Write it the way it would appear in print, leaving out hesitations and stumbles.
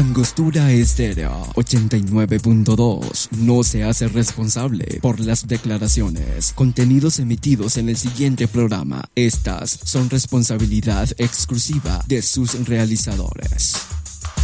Angostura Estéreo 89.2 no se hace responsable por las declaraciones, contenidos emitidos en el siguiente programa. Estas son responsabilidad exclusiva de sus realizadores.